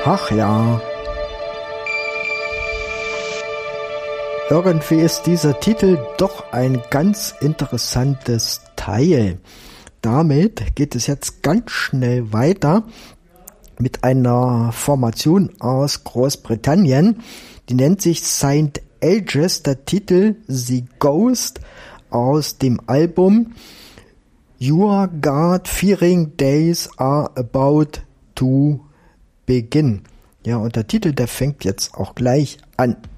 Ach ja. Irgendwie ist dieser Titel doch ein ganz interessantes Teil. Damit geht es jetzt ganz schnell weiter mit einer Formation aus Großbritannien. Die nennt sich St. Ages, der Titel The Ghost aus dem Album Your God-Fearing Days Are About to Begin. Ja, und der Titel, der fängt jetzt auch gleich an.